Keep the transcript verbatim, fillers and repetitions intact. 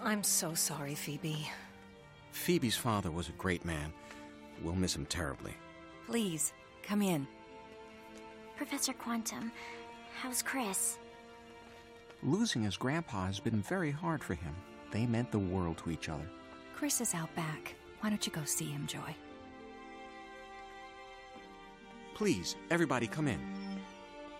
I'm so sorry, Phoebe. Phoebe's father was a great man. We'll miss him terribly. Please, come in. Professor Quantum, how's Chris? Losing his grandpa has been very hard for him. They meant the world to each other. Chris is out back. Why don't you go see him, Joy? Please, everybody come in.